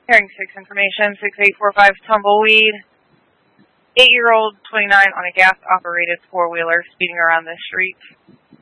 Hearing 6 information, 6845 Tumbleweed. 8-year-old, 29, on a gas-operated four-wheeler speeding around the street.